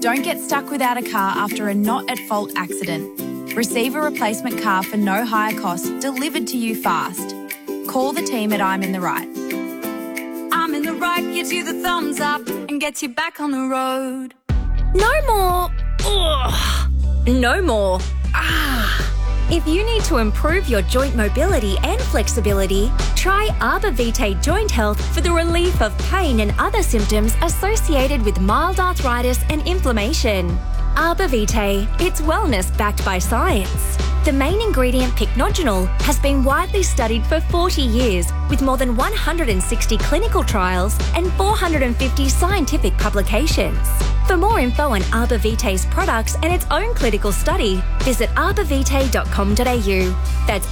Don't get stuck without a car after a not-at-fault accident. Receive a replacement car for no higher cost delivered to you fast. Call the team at I'm in the Right. I'm in the Right gives you the thumbs up and gets you back on the road. No more. Ugh. No more. If you need to improve your joint mobility and flexibility, try Arbor Vitae Joint Health for the relief of pain and other symptoms associated with mild arthritis and inflammation. Arbor Vitae, it's wellness backed by science. The main ingredient, pycnogenol, has been widely studied for 40 years with more than 160 clinical trials and 450 scientific publications. For more info on Arbor Vitae's products and its own clinical study, visit arborvitae.com.au. That's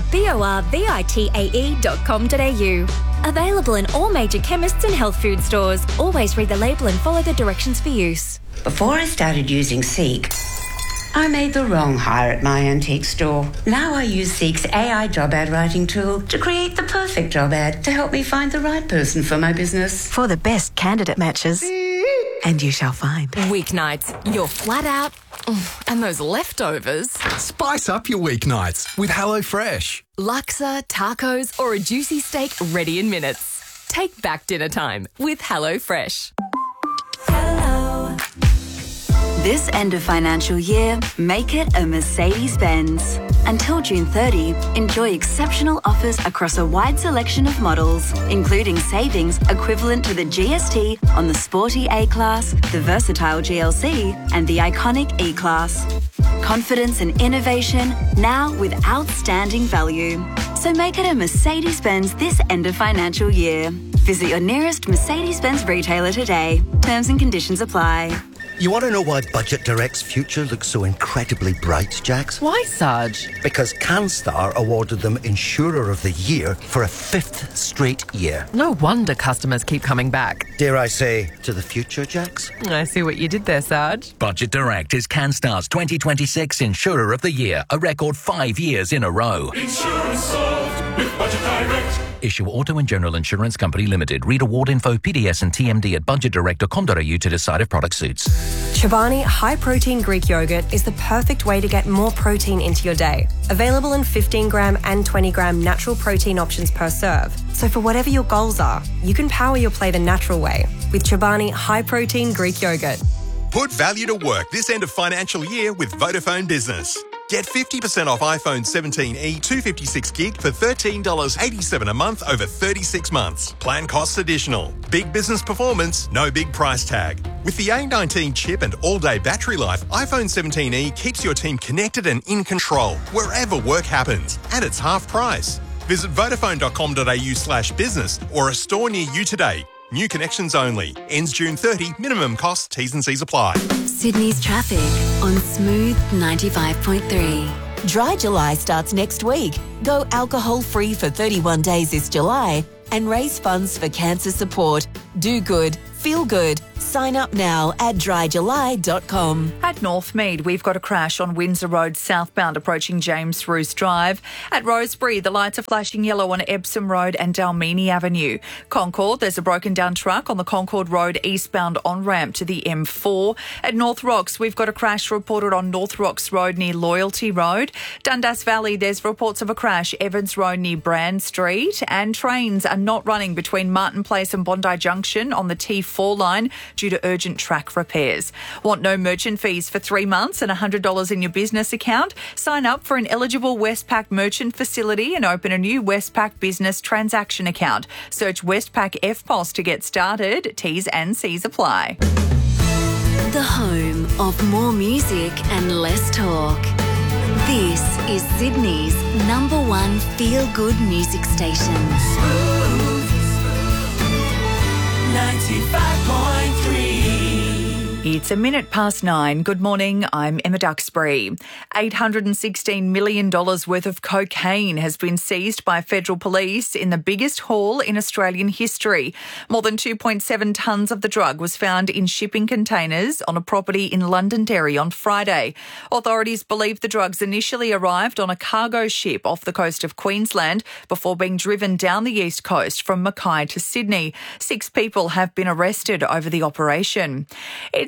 arborvitae.com.au. Available in all major chemists and health food stores. Always read the label and follow the directions for use. Before I started using Seek, I made the wrong hire at my antique store. Now I use Seek's AI job ad writing tool to create the perfect job ad to help me find the right person for my business. For the best candidate matches. And you shall find. Weeknights, you're flat out, and those leftovers. Spice up your weeknights with HelloFresh. Laksa, tacos, or a juicy steak ready in minutes. Take back dinner time with HelloFresh. This end of financial year, make it a Mercedes-Benz. Until June 30, enjoy exceptional offers across a wide selection of models, including savings equivalent to the GST on the sporty A-Class, the versatile GLC, and the iconic E-Class. Confidence and innovation, now with outstanding value. So make it a Mercedes-Benz this end of financial year. Visit your nearest Mercedes-Benz retailer today. Terms and conditions apply. You want to know why Budget Direct's future looks so incredibly bright, Jax? Why, Sarge? Because CanStar awarded them Insurer of the Year for a 5th straight year. No wonder customers keep coming back. Dare I say, to the future, Jax? I see what you did there, Sarge. Budget Direct is CanStar's 2026 Insurer of the Year, a record 5 years in a row. Insurance solved with Budget Direct. Issue Auto and General Insurance Company Limited. Read award info, PDS and TMD at budgetdirect.com.au to decide if product suits. Chobani High Protein Greek Yogurt is the perfect way to get more protein into your day. Available in 15 gram and 20 gram natural protein options per serve. So for whatever your goals are, you can power your play the natural way with Chobani High Protein Greek Yogurt. Put value to work this end of financial year with Vodafone Business. Get 50% off iPhone 17e 256 gig for $13.87 a month over 36 months. Plan costs additional. Big business performance, no big price tag. With the A19 chip and all-day battery life, iPhone 17e keeps your team connected and in control wherever work happens. And it's half price. Visit vodafone.com.au/business or a store near you today. New connections only. Ends June 30. Minimum costs, T's and C's apply. Sydney's traffic on Smooth 95.3. Dry July starts next week. Go alcohol-free for 31 days this July and raise funds for cancer support. Do good. Feel good. Sign up now at dryjuly.com. At Northmead, we've got a crash on Windsor Road southbound approaching James Roos Drive. At Rosebery, the lights are flashing yellow on Epsom Road and Dalmini Avenue. Concord, there's a broken down truck on the Concord Road eastbound on-ramp to the M4. At North Rocks, we've got a crash reported on North Rocks Road near Loyalty Road. Dundas Valley, there's reports of a crash Evans Road near Brand Street. And trains are not running between Martin Place and Bondi Junction on the T4 line due to urgent track repairs. Want no merchant fees for 3 months and $100 in your business account? Sign up for an eligible Westpac merchant facility and open a new Westpac business transaction account. Search Westpac FPOS to get started. T's and C's apply. The home of more music and less talk. This is Sydney's #1 feel-good music station. 95.3. It's 9:01. Good morning, I'm Emma Duxbury. $816 million worth of cocaine has been seized by federal police in the biggest haul in Australian history. More than 2.7 tonnes of the drug was found in shipping containers on a property in Londonderry on Friday. Authorities believe the drugs initially arrived on a cargo ship off the coast of Queensland before being driven down the east coast from Mackay to Sydney. 6 people have been arrested over the operation. It's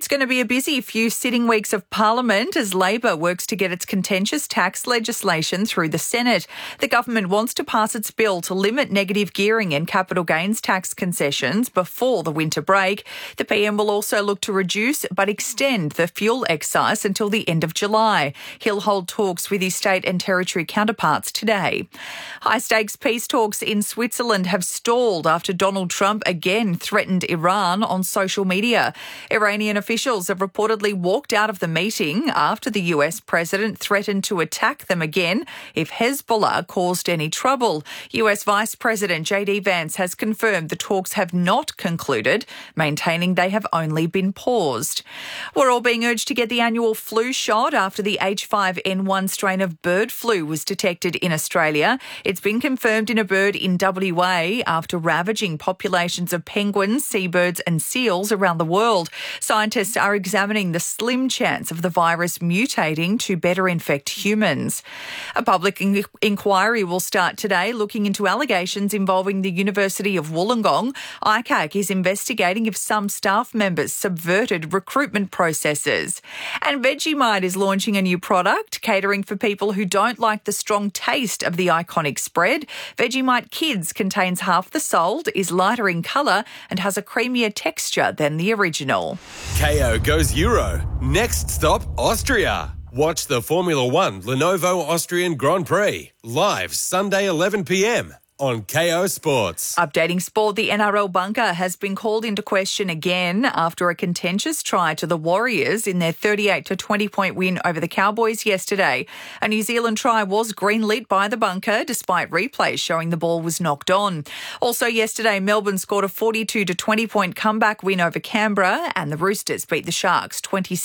It's going to be a busy few sitting weeks of Parliament as Labor works to get its contentious tax legislation through the Senate. The government wants to pass its bill to limit negative gearing and capital gains tax concessions before the winter break. The PM will also look to reduce but extend the fuel excise until the end of July. He'll hold talks with his state and territory counterparts today. High-stakes peace talks in Switzerland have stalled after Donald Trump again threatened Iran on social media. Iranian officials have reportedly walked out of the meeting after the US president threatened to attack them again if Hezbollah caused any trouble. US Vice President J.D. Vance has confirmed the talks have not concluded, maintaining they have only been paused. We're all being urged to get the annual flu shot after the H5N1 strain of bird flu was detected in Australia. It's been confirmed in a bird in WA after ravaging populations of penguins, seabirds and seals around the world. Scientists are examining the slim chance of the virus mutating to better infect humans. A public inquiry will start today looking into allegations involving the University of Wollongong. ICAC is investigating if some staff members subverted recruitment processes. And Vegemite is launching a new product catering for people who don't like the strong taste of the iconic spread. Vegemite Kids contains half the salt, is lighter in colour and has a creamier texture than the original. KO goes Euro. Next stop, Austria. Watch the Formula One Lenovo Austrian Grand Prix live Sunday 11 p.m. on KO Sports. Updating sport, the NRL bunker has been called into question again after a contentious try to the Warriors in their 38-20 point win over the Cowboys yesterday. A New Zealand try was green-lit by the bunker despite replays showing the ball was knocked on. Also yesterday, Melbourne scored a 42-20 point comeback win over Canberra and the Roosters beat the Sharks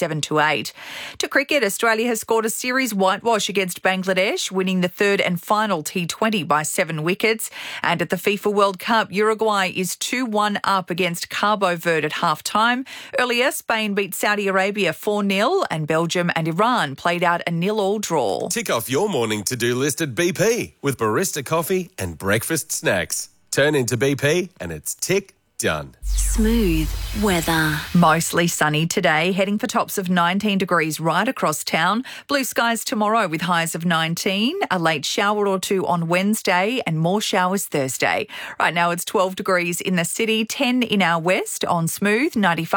27-8. To cricket, Australia has scored a series whitewash against Bangladesh, winning the third and final T20 by 7 wickets. And at the FIFA World Cup, Uruguay is 2-1 up against Cabo Verde at half-time. Earlier, Spain beat Saudi Arabia 4-0 and Belgium and Iran played out a 0-0 draw. Tick off your morning to-do list at BP with barista coffee and breakfast snacks. Turn into BP and it's tick done. Smooth weather. Mostly sunny today, heading for tops of 19 degrees right across town. Blue skies tomorrow with highs of 19, a late shower or two on Wednesday and more showers Thursday. Right now it's 12 degrees in the city, 10 in our west on Smooth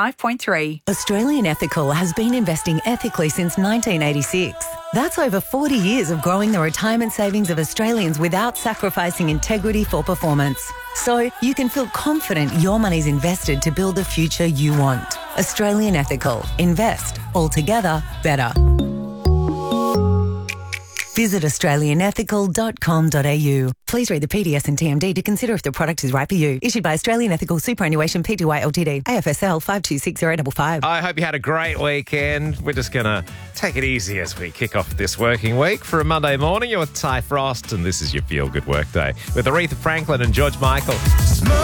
95.3. Australian Ethical has been investing ethically since 1986. That's over 40 years of growing the retirement savings of Australians without sacrificing integrity for performance. So you can feel confident your money's invested to build the future you want. Australian Ethical. Invest. Altogether better. Visit australianethical.com.au. Please read the PDS and TMD to consider if the product is right for you. Issued by Australian Ethical Superannuation Pty Ltd. AFSL 526055. I hope you had a great weekend. We're just going to take it easy as we kick off this working week. For a Monday morning, you're with Ty Frost, and this is your Feel Good Work Day with Aretha Franklin and George Michael.